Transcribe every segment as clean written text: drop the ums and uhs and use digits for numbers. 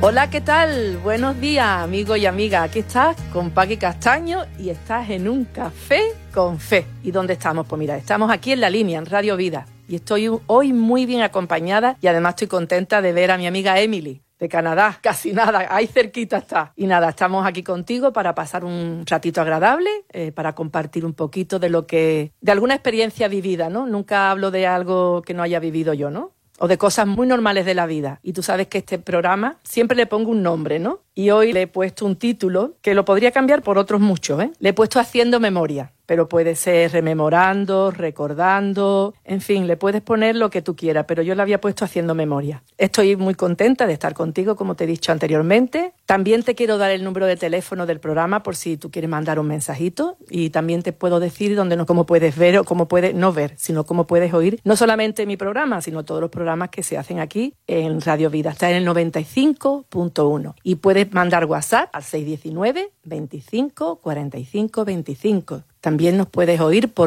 Hola, ¿qué tal? Buenos días, amigos y amigas. Aquí estás con Paqui Castaño y estás en un café con fe. ¿Y dónde estamos? Pues mira, estamos aquí en La Línea, en Radio Vida. Y estoy hoy muy bien acompañada y además estoy contenta de ver a mi amiga Emily, de Canadá. Casi nada, ahí cerquita está. Y nada, estamos aquí contigo para pasar un ratito agradable, para compartir un poquito de alguna experiencia vivida, ¿no? Nunca hablo de algo que no haya vivido yo, ¿no? O de cosas muy normales de la vida. Y tú sabes que este programa siempre le pongo un nombre, ¿no? Y hoy le he puesto un título que lo podría cambiar por otros muchos, ¿eh? Le he puesto Haciendo Memoria, pero puede ser rememorando, recordando, en fin, le puedes poner lo que tú quieras, pero yo le había puesto Haciendo Memoria. Estoy muy contenta de estar contigo, como te he dicho anteriormente. También te quiero dar el número de teléfono del programa por si tú quieres mandar un mensajito, y también te puedo decir cómo puedes ver o cómo puedes no ver, sino cómo puedes oír no solamente mi programa, sino todos los programas que se hacen aquí en Radio Vida. Está en el 95.1 y puedes mandar WhatsApp al 619 25 45 25. También nos puedes oír por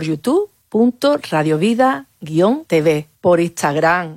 youtube.radiovida-tv, por Instagram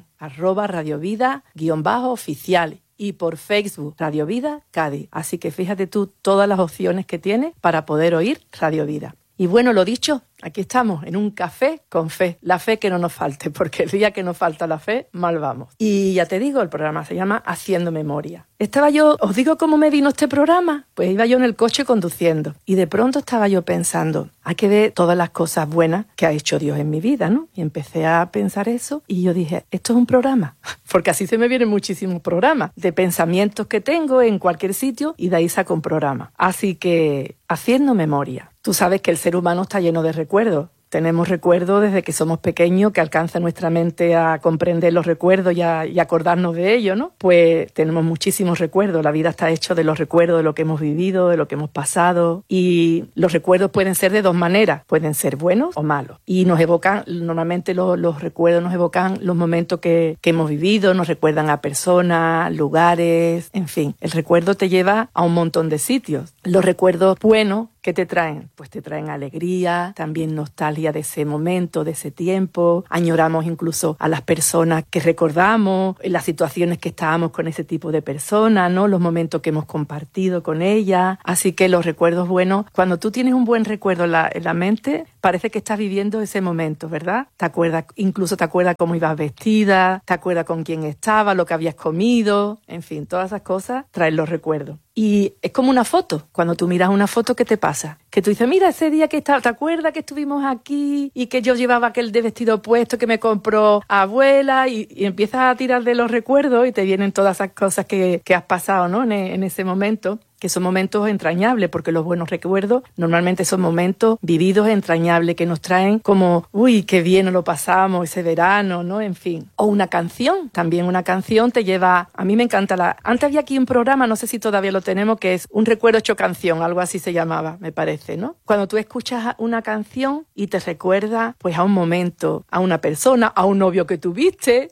@radiovida_oficial y por Facebook Radio Vida Cádiz. Así que fíjate tú todas las opciones que tienes para poder oír Radio Vida. Y bueno, lo dicho, aquí estamos en un café con fe. La fe que no nos falte, porque el día que nos falta la fe, mal vamos. Y ya te digo, el programa se llama Haciendo Memoria. Os digo cómo me vino este programa. Pues iba yo en el coche conduciendo y de pronto estaba yo pensando, hay que ver todas las cosas buenas que ha hecho Dios en mi vida, ¿no? Y empecé a pensar eso y yo dije, esto es un programa. Porque así se me vienen muchísimos programas de pensamientos que tengo en cualquier sitio y de ahí saco un programa. Así que, Haciendo Memoria. Tú sabes que el ser humano está lleno de recuerdos. Tenemos recuerdos desde que somos pequeños, que alcanza nuestra mente a comprender los recuerdos y acordarnos de ellos, ¿no? Pues tenemos muchísimos recuerdos. La vida está hecha de los recuerdos, de lo que hemos vivido, de lo que hemos pasado. Y los recuerdos pueden ser de dos maneras. Pueden ser buenos o malos. Y nos evocan, normalmente los recuerdos nos evocan los momentos que hemos vivido, nos recuerdan a personas, lugares, en fin. El recuerdo te lleva a un montón de sitios. Los recuerdos buenos, ¿qué te traen? Pues te traen alegría, también nostalgia de ese momento, de ese tiempo. Añoramos incluso a las personas que recordamos, las situaciones que estábamos con ese tipo de personas, ¿no? Los momentos que hemos compartido con ellas. Así que los recuerdos buenos, cuando tú tienes un buen recuerdo en la mente, parece que estás viviendo ese momento, ¿verdad? Incluso te acuerdas cómo ibas vestida, te acuerdas con quién estabas, lo que habías comido, en fin, todas esas cosas traen los recuerdos. Y es como una foto. Cuando tú miras una foto, ¿qué te pasa? Que tú dices, mira, ese día que estaba, ¿te acuerdas que estuvimos aquí y que yo llevaba aquel de vestido puesto que me compró abuela? Y empiezas a tirar de los recuerdos y te vienen todas esas cosas que has pasado, ¿no? En ese momento, que son momentos entrañables, porque los buenos recuerdos normalmente son momentos vividos entrañables que nos traen como, uy, qué bien nos lo pasamos ese verano, ¿no? En fin. O una canción, también una canción te lleva, a mí me encanta antes había aquí un programa, no sé si todavía lo tenemos, que es Un recuerdo hecho canción, algo así se llamaba, me parece, ¿no? Cuando tú escuchas una canción y te recuerda, pues a un momento, a una persona, a un novio que tuviste,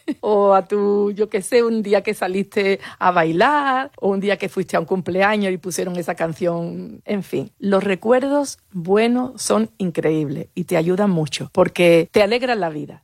o a un día que saliste a bailar, o un día que fuiste a un cumpleaños y pusieron esa canción. En fin, los recuerdos buenos son increíbles y te ayudan mucho porque te alegran la vida.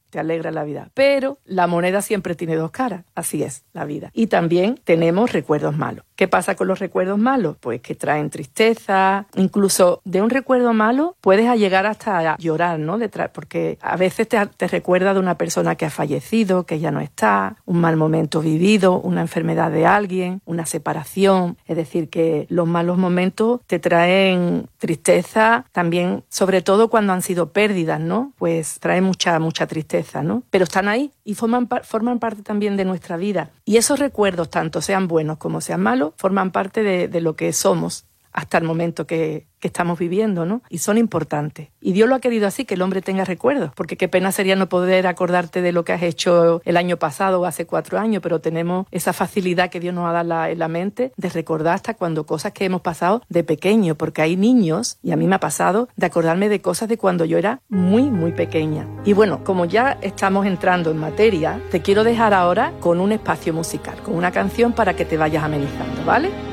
Pero la moneda siempre tiene dos caras, así es la vida. Y también tenemos recuerdos malos. ¿Qué pasa con los recuerdos malos? Pues que traen tristeza, incluso de un recuerdo malo puedes llegar hasta a llorar, ¿no? Porque a veces te recuerda de una persona que ha fallecido, que ya no está, un mal momento vivido, una enfermedad de alguien, una separación. Es decir, que los malos momentos te traen tristeza, también, sobre todo cuando han sido pérdidas, ¿no? Pues traen mucha tristeza, ¿no? Pero están ahí y forman parte también de nuestra vida. Y esos recuerdos, tanto sean buenos como sean malos, forman parte de lo que somos hasta el momento que estamos viviendo, ¿no? Y son importantes. Y Dios lo ha querido así, que el hombre tenga recuerdos, porque qué pena sería no poder acordarte de lo que has hecho el año pasado o hace 4 años, pero tenemos esa facilidad que Dios nos ha dado en la mente de recordar hasta cuando cosas que hemos pasado de pequeño, porque hay niños, y a mí me ha pasado, de acordarme de cosas de cuando yo era muy, muy pequeña. Y bueno, como ya estamos entrando en materia, te quiero dejar ahora con un espacio musical, con una canción para que te vayas amenizando, ¿vale?